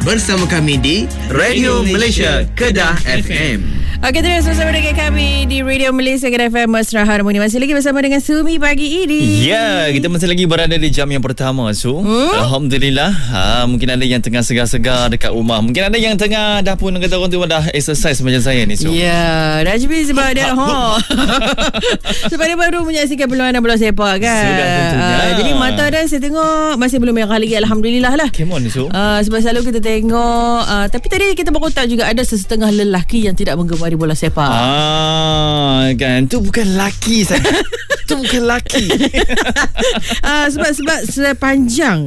bersama kami di Radio Malaysia Kedah FM. Okey, terus bersama dengan kami di Radio Malaysia Kedah FM Mesra Harmoni. Masih lagi bersama dengan Sumi pagi ini. Ya, kita masih lagi berada di jam yang pertama, Su. Alhamdulillah. Mungkin ada yang tengah segar-segar dekat rumah. Mungkin ada yang tengah dah pun kata orang tu dah exercise macam saya ni, Su. Ya, Rajbi sebab dia sebab dia baru menyaksikan perlawanan bola sepak kan. Sudah tentunya. Jadi mata dah saya tengok masih belum merah lagi, alhamdulillah lah. Come on, Su. Sebab selalu kita tengok tapi tadi kita berkotak juga ada sesetengah lelaki yang tidak menggemari bola sepak. Kan tu bukan laki saya. Tu bukan laki. Sebab sepanjang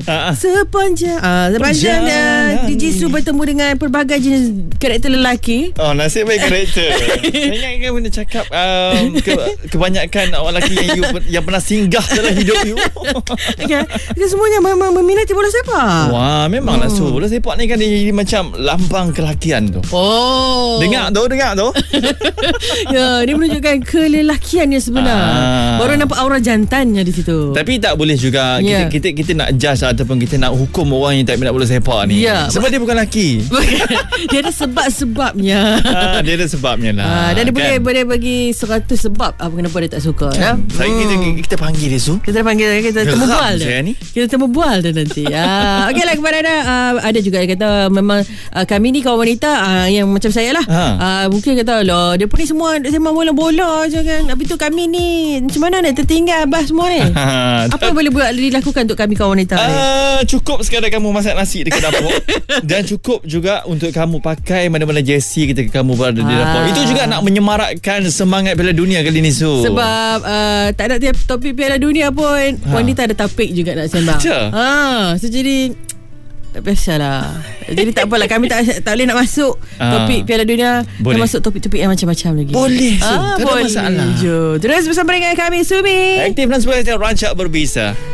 DJ Su bertemu dengan pelbagai jenis karakter lelaki. Nasib baik karakter. Saya ingatkan benda cakap kebanyakan orang lelaki yang pernah singgah dalam hidup you. Okay. Semuanya memang meminati bola sepak. Wah, memanglah Su. Bola sepak ni kan dia macam lambang kelakian tu. Dengar tu. Ya, dia menunjukkan kelelakiannya sebenar. Baru nampak aura jantannya di situ. Tapi tak boleh juga kita nak judge ataupun kita nak hukum orang yang tak minat bola sepak ni. Sebab dia bukan lelaki. Dia ada sebab-sebabnya. Dia ada sebabnya lah. Dan dia boleh bagi 100 sebab kenapa dia tak suka. Kita panggil dia, Su. Kita panggil, kita temu bual dia. Kita temu bual dia nanti. Okeylah, kepada ada juga yang kata memang kami ni kawan wanita yang macam saya lah. Mungkin kata lah dia pun ni semua sembang bola-bola je kan. Habis tu kami ni macam mana nak tertinggal abah semua ni. Apa boleh dilakukan untuk kami kawan wanita ni? Cukup sekadar kamu masak nasi dekat dapur. Dan cukup juga untuk kamu pakai mana-mana jersey ketika kamu berada di dapur. Itu juga nak menyemarakkan semangat Piala Dunia kali ni, Su. Sebab tak ada topik Piala Dunia pun wanita ada topik juga nak sembang. So jadi tak biasalah. Jadi tak apalah, kami tak boleh nak masuk topik Piala Dunia. Kita masuk topik-topik yang macam-macam lagi. Boleh, Su. Tak ada masalah. Terus bersama dengan kami, Sumi. Aktif dan sebagai rancak berbisa.